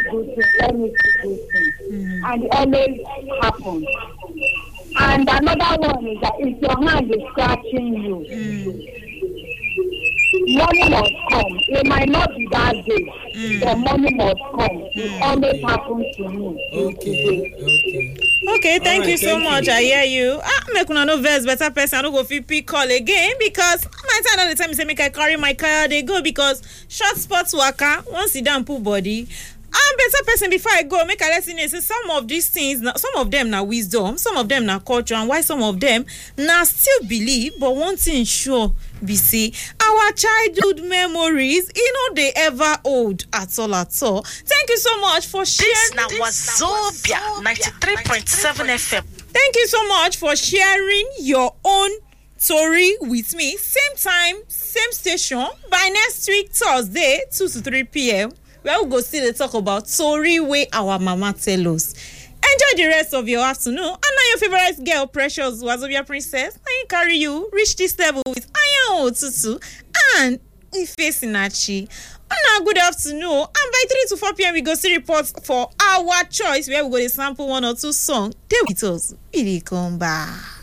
good thing, let me see good thing. And it always happens. And another one is that if your hand is scratching you, money must come. It might not be that day, but money must come. It always happens to me. Okay, thank you so much. I hear you. Make una no vex better person. I don't go fit pick call again because my time all the time say make I carry my car they go because short sports worker once sit down pull body. I'm better person before I go make I let you know say some of these things some of them na wisdom, some of them na culture, and why some of them na still believe, but one thing sure be say our childhood memories they ever old at all. Thank you so much for sharing. This now was Zobia 93.7 FM. Thank you so much for sharing your own story with me. Same time, same station by next week Thursday 2 to 3 p.m. where we go still talk about story way our mama tell us. Enjoy the rest of your afternoon. And now your favorite girl, Precious Wazobia Princess, I carry you reach this level with Aya Otutu and Ife Sinachi. Now, good afternoon. And by 3 to 4 p.m. we go see reports for our choice where we go to sample one or two songs. Stay with us. Really come back.